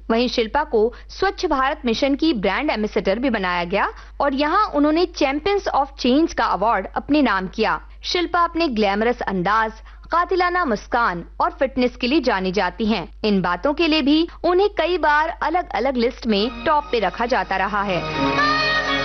वहीं शिल्पा को स्वच्छ भारत मिशन की ब्रांड एम्बेसडर भी बनाया गया और यहाँ उन्होंने चैंपियंस ऑफ चेंज का अवार्ड अपने नाम किया। शिल्पा अपने ग्लैमरस अंदाज, कातिलाना मुस्कान और फिटनेस के लिए जानी जाती हैं। इन बातों के लिए भी उन्हें कई बार अलग अलग लिस्ट में टॉप पे रखा जाता रहा है।